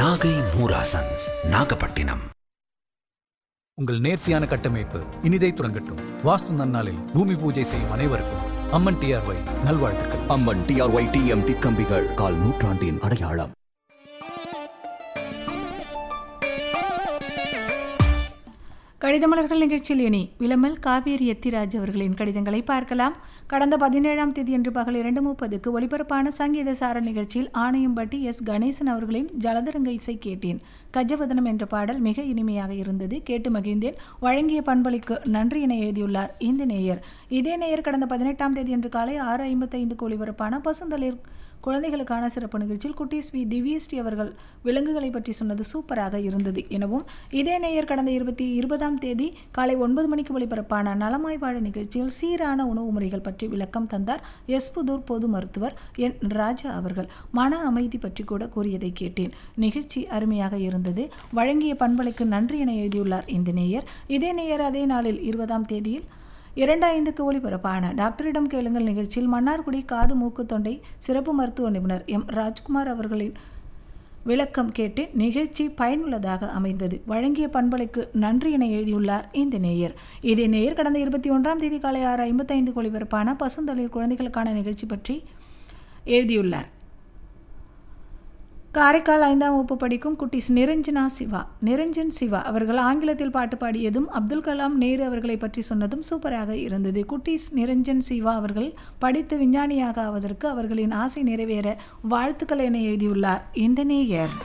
நாகை மூராசன்ஸ் நாகப்பட்டினம். உங்கள் நேர்த்தியான கட்டமைப்பு இனிதை துறங்கட்டும். வாஸ்து நன்னாளில் பூமி பூஜை செய்யும் அனைவருக்கும் அம்மன் டிஆர்ஒய் நல்வாழ்த்துக்கள். அம்மன் டிஆர்ஒய் டிஎம்டி கம்பிகள் கால் நூற்றாண்டின் அடையாளம். கடிதமலர்கள் நிகழ்ச்சியில் இனி விளம்பல் காவேரி எத்திராஜ் அவர்களின் கடிதங்களை பார்க்கலாம். கடந்த 17ஆம் தேதியன்று பகல் 2:30 ஒளிபரப்பான சங்கீத சாரல் நிகழ்ச்சியில் ஆணையம்பட்டி எஸ் கணேசன் அவர்களின் ஜலதரங்க இசை கேட்டேன். கஜவதனம் என்ற பாடல் மிக இனிமையாக இருந்தது, கேட்டு மகிழ்ந்தேன். வழங்கிய பண்பளிக்கு நன்றி என எழுதியுள்ளார் இந்த நேயர். இதே நேயர் கடந்த 18ஆம் தேதியன்று காலை 6:55 ஒளிபரப்பான பசுந்தளிர் குழந்தைகளுக்கான சிறப்பு நிகழ்ச்சியில் குட்டீஸ் வி திவ்யஸ்ரீ அவர்கள் விலங்குகளை பற்றி சொன்னது சூப்பராக இருந்தது எனவும், இதே நேயர் கடந்த 20ஆம் தேதி காலை 9 மணிக்கு ஒளிபரப்பான நலமாய் வாழ நிகழ்ச்சியில் சீரான உணவு முறைகள் பற்றி விளக்கம் தந்தார் எஸ்புதூர் பொது மருத்துவர் என் ராஜா அவர்கள். மன அமைதி பற்றி கூட கூறியதை கேட்டேன். நிகழ்ச்சி அருமையாக இருந்தது. வழங்கிய பண்பலைக்கு நன்றி என எழுதியுள்ளார் இந்த நேயர். இதே நேயர் அதே நாளில் 20ஆம் தேதியில் 2:05 ஒளிபரப்பான டாக்டரிடம் கேளுங்கள் நிகழ்ச்சியில் மன்னார்குடி காது மூக்கு தொண்டை சிறப்பு மருத்துவ நிபுணர் எம் ராஜ்குமார் அவர்களின் விளக்கம் கேட்டு நிகழ்ச்சி பயனுள்ளதாக அமைந்தது. வழங்கிய பண்பலைக்கு நன்றி என எழுதியுள்ளார் இந்த நேயர். இதே நேயர் கடந்த 21ஆம் தேதி காலை 6:55 ஒளிபரப்பான பசுந்தளிர் குழந்தைகளுக்கான நிகழ்ச்சி பற்றி எழுதியுள்ளார். காரைக்கால் 5ஆம் வகுப்பு படிக்கும் குட்டிஸ் நிரஞ்சன் சிவா அவர்கள் ஆங்கிலத்தில் பாட்டு பாடியதும் அப்துல் கலாம் நேரு அவர்களை பற்றி சொன்னதும் சூப்பராக இருந்தது. குட்டிஸ் நிரஞ்சன் சிவா அவர்கள் படித்து விஞ்ஞானியாக ஆவதற்கு அவர்களின் ஆசை நிறைவேற வாழ்த்துக்கள் என எழுதியுள்ளார் இந்த நேயர்.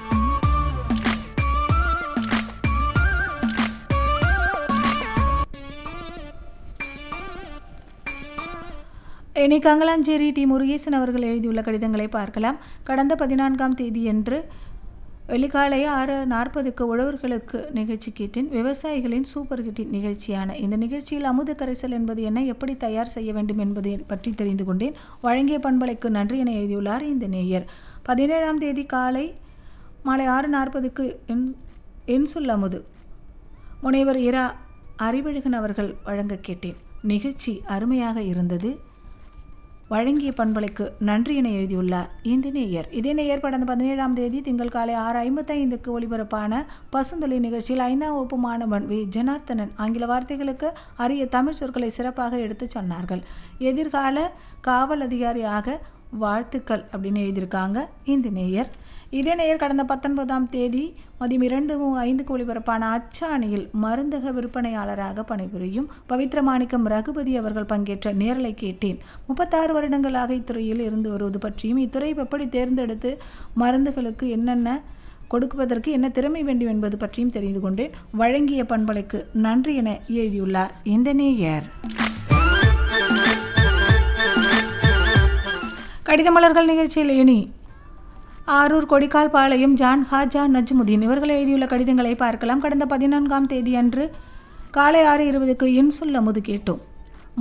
இனி கங்கலாஞ்சேரி டி முருகேசன் அவர்கள் எழுதியுள்ள கடிதங்களை பார்க்கலாம். கடந்த 14ஆம் தேதியன்று வெள்ளிக்காலை 6:40 உழவர்களுக்கு நிகழ்ச்சி கேட்டேன். விவசாயிகளின் சூப்பர் ஹிட் நிகழ்ச்சியான இந்த நிகழ்ச்சியில் அமுத கரைசல் என்பது என்ன, எப்படி தயார் செய்ய வேண்டும் என்பதை பற்றி தெரிந்து கொண்டேன். வழங்கிய பண்பலைக்கு நன்றி என எழுதியுள்ளார் இந்த நேயர். 17ஆம் தேதி காலை மாலை 6:40 என்சொல் அமுது முனைவர் இரா அறிவழகன் அவர்கள் வழங்க கேட்டேன். நிகழ்ச்சி அருமையாக இருந்தது. வழங்கிய பண்பலைக்கு நன்றி என எழுதியுள்ளார் இந்த நேயர். இதே நேயர் கடந்த 17ஆம் தேதி திங்கள் காலை 6:55 ஒளிபரப்பான பசுந்தளி நிகழ்ச்சியில் 5ஆம் வகுப்பு மாணவன் வி ஜனார்த்தனன் ஆங்கில வார்த்தைகளுக்கு அரிய தமிழ் சொற்களை சிறப்பாக எடுத்து சொன்னார்கள். எதிர்கால காவல் அதிகாரியாக வாழ்த்துக்கள் அப்படின்னு எழுதியிருக்காங்க இந்த நேயர். இதே நேயர் கடந்த 19ஆம் தேதி மதியம் 2:05 ஒளிபரப்பான அச்சாணியில் மருந்தக விற்பனையாளராக பணிபுரியும் பவித்ரமாணிக்கம் ரகுபதி அவர்கள் பங்கேற்ற நேரலை கேட்டேன். 36 வருடங்களாக இத்துறையில் இருந்து வருவது பற்றியும் இத்துறை எப்படி தேர்ந்தெடுத்து மருந்துகளுக்கு என்னென்ன கொடுக்குவதற்கு என்ன திறமை வேண்டும் என்பது பற்றியும் தெரிந்து கொண்டேன். வழங்கிய பண்பலைக்கு நன்றி என எழுதியுள்ளார் இந்த நேயர். கடிதமலர்கள் நிகழ்ச்சியில் இனி ஆரூர் கொடிக்கால் பாளையம் ஜான் ஹாஜா நஜ்முதீன் இவர்கள் எழுதியுள்ள கடிதங்களை பார்க்கலாம். கடந்த 14ஆம் தேதி அன்று காலை 6:20 இன்சொல் அமுது கேட்டோம்.